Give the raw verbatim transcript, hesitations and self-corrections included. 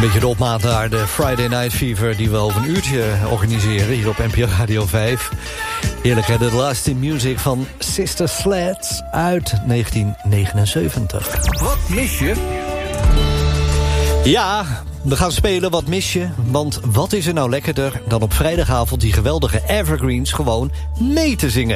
Beetje de opmaat naar de Friday Night Fever... die we over een uurtje organiseren hier op N P R Radio vijf. Heerlijk, hè? De Last in Music van Sister Sledge uit negentien negenenzeventig. Wat mis je? Ja, we gaan spelen Wat mis je? Want wat is er nou lekkerder dan op vrijdagavond... die geweldige evergreens gewoon mee te zingen?